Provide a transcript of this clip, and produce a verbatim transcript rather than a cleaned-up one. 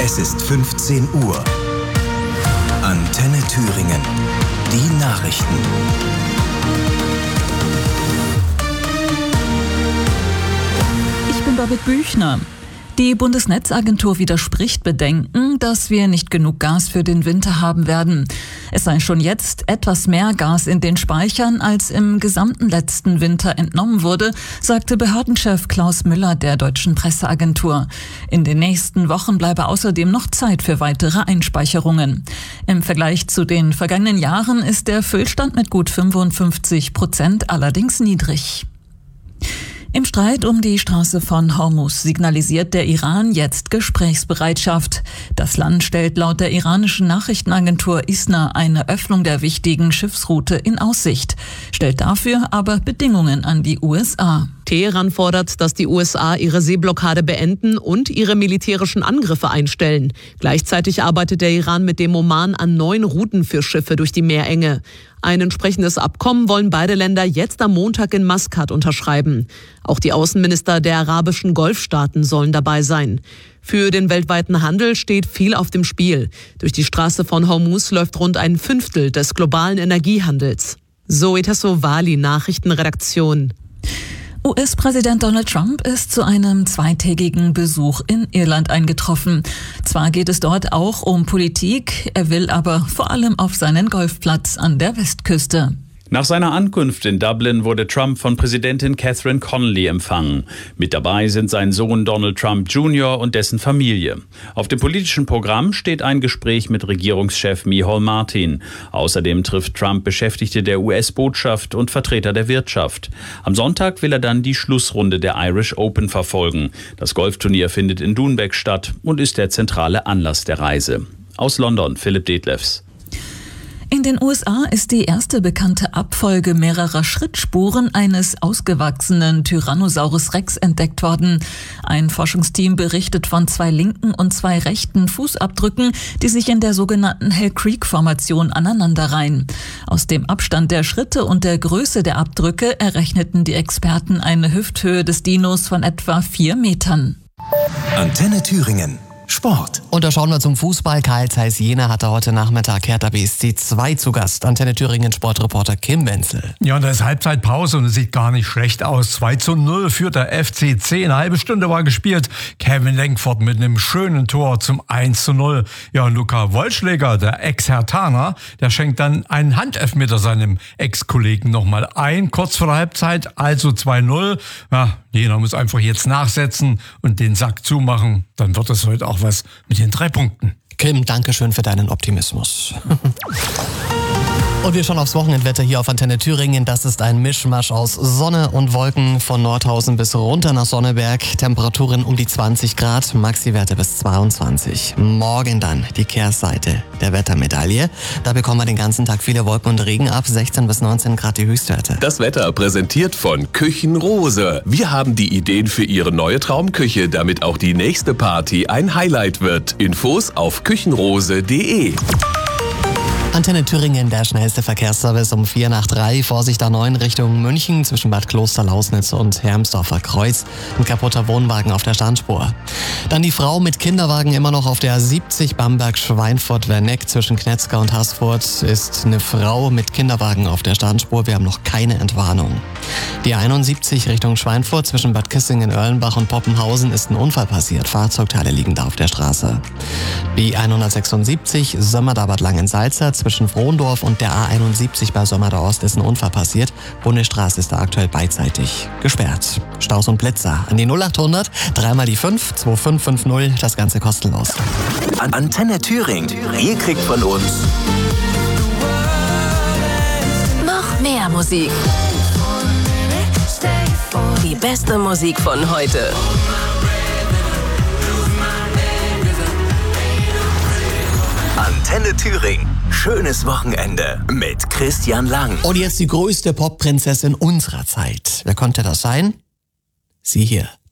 Es ist fünfzehn Uhr. Antenne Thüringen. Die Nachrichten. Ich bin Babette Büchner. Die Bundesnetzagentur widerspricht Bedenken, dass wir nicht genug Gas für den Winter haben werden. Es sei schon jetzt etwas mehr Gas in den Speichern, als im gesamten letzten Winter entnommen wurde, sagte Behördenchef Klaus Müller der Deutschen Presseagentur. In den nächsten Wochen bleibe außerdem noch Zeit für weitere Einspeicherungen. Im Vergleich zu den vergangenen Jahren ist der Füllstand mit gut fünfundfünfzig Prozent allerdings niedrig. Im Streit um die Straße von Hormuz signalisiert der Iran jetzt Gesprächsbereitschaft. Das Land stellt laut der iranischen Nachrichtenagentur ISNA eine Öffnung der wichtigen Schiffsroute in Aussicht, stellt dafür aber Bedingungen an die U S A. Teheran fordert, dass die U S A ihre Seeblockade beenden und ihre militärischen Angriffe einstellen. Gleichzeitig arbeitet der Iran mit dem Oman an neuen Routen für Schiffe durch die Meerenge. Ein entsprechendes Abkommen wollen beide Länder jetzt am Montag in Maskat unterschreiben. Auch die Außenminister der arabischen Golfstaaten sollen dabei sein. Für den weltweiten Handel steht viel auf dem Spiel. Durch die Straße von Hormuz läuft rund ein Fünftel des globalen Energiehandels. Zoe Tassovali, Nachrichtenredaktion. U S-Präsident Donald Trump ist zu einem zweitägigen Besuch in Irland eingetroffen. Zwar geht es dort auch um Politik, er will aber vor allem auf seinen Golfplatz an der Westküste. Nach seiner Ankunft in Dublin wurde Trump von Präsidentin Catherine Connolly empfangen. Mit dabei sind sein Sohn Donald Trump Junior und dessen Familie. Auf dem politischen Programm steht ein Gespräch mit Regierungschef Micheal Martin. Außerdem trifft Trump Beschäftigte der U S-Botschaft und Vertreter der Wirtschaft. Am Sonntag will er dann die Schlussrunde der Irish Open verfolgen. Das Golfturnier findet in Doonbeg statt und ist der zentrale Anlass der Reise. Aus London, Philipp Detlefs. In den U S A ist die erste bekannte Abfolge mehrerer Schrittspuren eines ausgewachsenen Tyrannosaurus Rex entdeckt worden. Ein Forschungsteam berichtet von zwei linken und zwei rechten Fußabdrücken, die sich in der sogenannten Hell Creek-Formation aneinanderreihen. Aus dem Abstand der Schritte und der Größe der Abdrücke errechneten die Experten eine Hüfthöhe des Dinos von etwa vier Metern. Antenne Thüringen. Sport. Und da schauen wir zum Fußball. Karl Zeiss Jena hatte heute Nachmittag Hertha B S C zwei zu Gast. Antenne Thüringen Sportreporter Kim Wenzel. Ja, und da ist Halbzeitpause und es sieht gar nicht schlecht aus. zwei zu null führt der F C C. Eine halbe Stunde war gespielt. Kevin Lenkford mit einem schönen Tor zum eins zu null. Ja, und Luca Wollschläger, der Ex-Herthaner, der schenkt dann einen Handelfmeter seinem Ex-Kollegen nochmal ein. Kurz vor der Halbzeit, also zwei null. Ja, Jena muss einfach jetzt nachsetzen und den Sack zumachen. Dann wird es heute auch was mit den drei Punkten. Kim, danke schön für deinen Optimismus. Und wir schauen aufs Wochenendwetter hier auf Antenne Thüringen. Das ist ein Mischmasch aus Sonne und Wolken von Nordhausen bis runter nach Sonneberg. Temperaturen um die zwanzig Grad, Maxi-Werte bis zweiundzwanzig. Morgen dann die Kehrseite der Wettermedaille. Da bekommen wir den ganzen Tag viele Wolken und Regen ab. sechzehn bis neunzehn Grad die Höchstwerte. Das Wetter präsentiert von Küchenrose. Wir haben die Ideen für Ihre neue Traumküche, damit auch die nächste Party ein Highlight wird. Infos auf küchenrose punkt de. Antenne Thüringen, der schnellste Verkehrsservice um vier nach drei. Vorsicht A neun Richtung München zwischen Bad Kloster-Lausnitz und Hermsdorfer Kreuz. Ein kaputter Wohnwagen auf der Standspur. Dann die Frau mit Kinderwagen immer noch auf der A siebzig Bamberg-Schweinfurt-Werneck zwischen Knetzger und Haßfurt. Ist eine Frau mit Kinderwagen auf der Standspur. Wir haben noch keine Entwarnung. Die einundsiebzig Richtung Schweinfurt zwischen Bad Kissingen-Erlenbach und Poppenhausen ist ein Unfall passiert. Fahrzeugteile liegen da auf der Straße. B hundertsechsundsiebzig Sömmerda-Bad Langensalza zwischen Frohndorf und der A einundsiebzig bei Sömmerda Ost ist ein Unfall passiert. Bundesstraße ist da aktuell beidseitig gesperrt. Staus und Blitzer an die null achthundert, dreimal die fünf, zwei fünf fünf null, das Ganze kostenlos. Antenne Thüringen. Ihr kriegt von uns noch mehr Musik. Die beste Musik von heute. Antenne Thüringen. Schönes Wochenende mit Christian Lang. Und jetzt die größte Popprinzessin unserer Zeit. Wer konnte das sein? Sie hier.